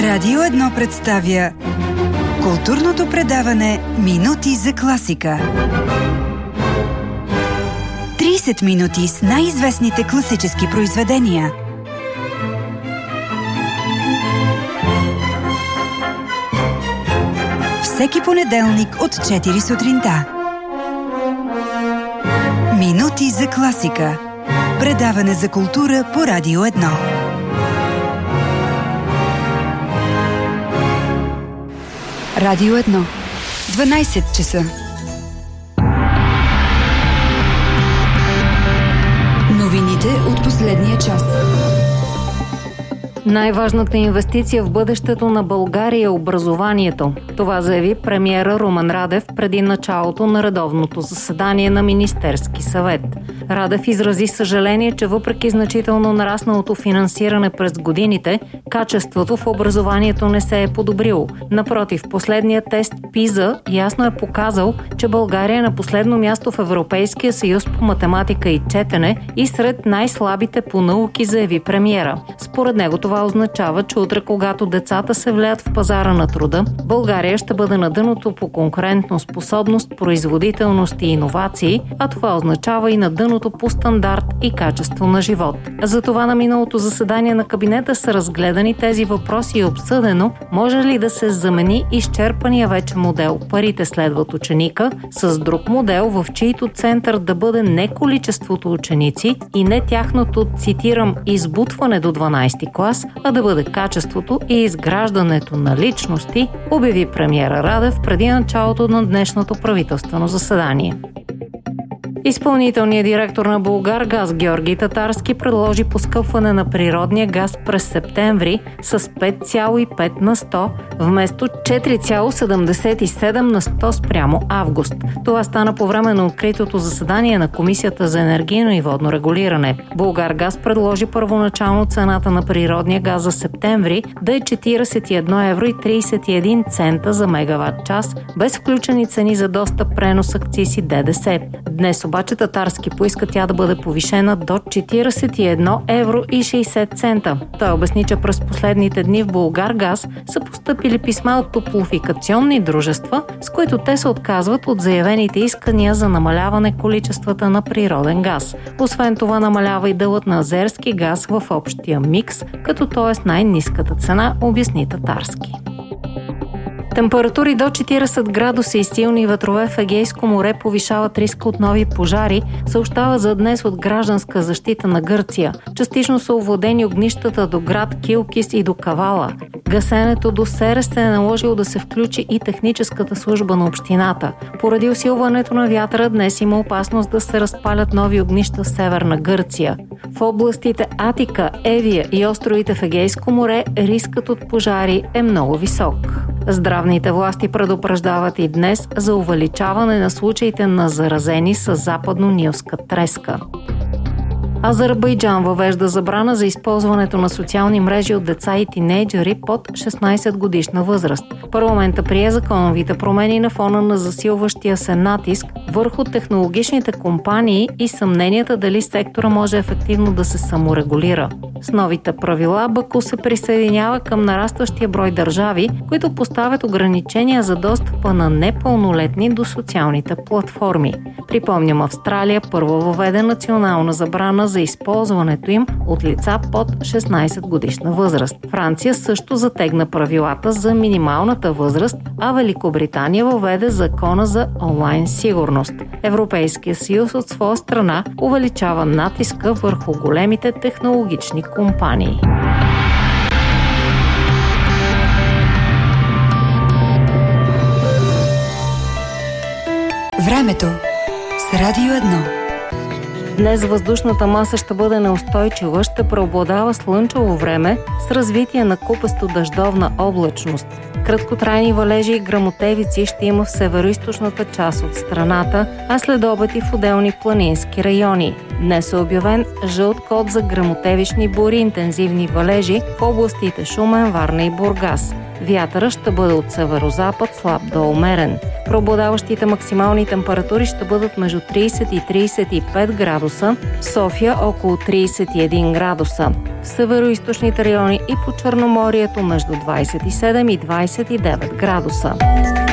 Радио 1 представя културното предаване Минути за класика. 30 минути с най-известните класически произведения. Всеки понеделник от 4 сутринта. Минути за класика. Предаване за култура по Радио 1. Радио 1. 12 часа. Новините от последния час. Най-важната инвестиция в бъдещето на България е образованието. Това заяви премиера Румен Радев преди началото на редовното заседание на Министерски съвет. Радев изрази съжаление, че въпреки значително нарасналото финансиране през годините, качеството в образованието не се е подобрило. Напротив, последният тест ПИЗА ясно е показал, че България е на последно място в Европейския съюз по математика и четене и сред най-слабите по науки, заяви премиера. Според него това означава, че утре, когато децата се влеят в пазара на труда, България ще бъде на дъното по конкурентно способност, производителност и иновации, а това означава и на дъното по стандарт и качество на живот. Затова на миналото заседание на кабинета са разгледани тези въпроси и обсъдено, може ли да се замени изчерпания вече модел "парите следват ученика" с друг модел, в чийто център да бъде не количеството ученици и не тяхното, цитирам, "избутване до 12-ти клас", а да бъде качеството и изграждането на личности, обяви премиера Радев преди началото на днешното правителствено заседание. Изпълнителният директор на Булгаргаз Георги Татарски предложи поскъпване на природния газ през септември с 5,5 на 100 вместо 4,77 на 100 спрямо август. Това стана по време на откритото заседание на Комисията за енергийно и водно регулиране. Булгаргаз предложи първоначално цената на природния газ за септември да е 41 евро и 31 цента за мегаватт час, без включени цени за достъп, пренос, акциз и ДДС. Днес обаче Татарски поиска тя да бъде повишена до 41 евро и 60 цента. Той обясни, че през последните дни в Булгаргаз са постъпили писма от топлофикационни дружества, с които те се отказват от заявените искания за намаляване количествата на природен газ. Освен това намалява и делът на азерски газ в общия микс, като той е с най-ниската цена, обясни Татарски. Температури до 40 градуса и силни ветрове в Егейско море повишават риска от нови пожари, съобщава за днес от Гражданска защита на Гърция. Частично са овладени огнищата до град Килкис и до Кавала. Гасенето до Серес е наложило да се включи и техническата служба на общината. Поради усилването на вятъра днес има опасност да се разпалят нови огнища в северна Гърция. В областите Атика, Евия и островите в Егейско море рискът от пожари е много висок. Здравните власти предупреждават и днес за увеличаване на случаите на заразени с западно-нилска треска. Азербайджан въвежда забрана за използването на социални мрежи от деца и тинейджери под 16 годишна възраст. Парламентът прие законовите промени на фона на засилващия се натиск върху технологичните компании и съмненията дали сектора може ефективно да се саморегулира. С новите правила Баку се присъединява към нарастващия брой държави, които поставят ограничения за достъпа на непълнолетни до социалните платформи. Припомням, Австралия първо въведе национална забрана за използването им от лица под 16 годишна възраст. Франция също затегна правилата за минималната възраст, а Великобритания въведе закона за онлайн сигурност. Европейския съюз от своя страна увеличава натиска върху големите технологични компании. Времето с Радио 1. Днес въздушната маса ще бъде неустойчива, ще преобладава слънчево време с развитие на купесто дъждовна облачност. Краткотрайни валежи и гръмотевици ще има в североизточната част от страната, а след обед и в отделни планински райони. Днес е обявен жълт код за гръмотевични бури и интензивни валежи в областите Шумен, Варна и Бургас. Вятъра ще бъде от северозапад, слаб до умерен. Преобладаващите максимални температури ще бъдат между 30 и 35 градуса, в София около 31 градуса. В североизточните райони и по Черноморието между 27 и 29 градуса.